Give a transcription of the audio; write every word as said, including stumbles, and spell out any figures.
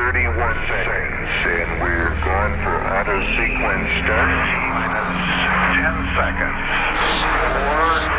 thirty-one seconds, and we're going for auto sequence start. Minus ten seconds. Four.